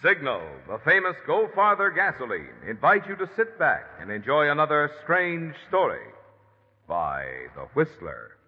Signal, the famous Go Farther gasoline, invite you to sit back and enjoy another strange story by The Whistler.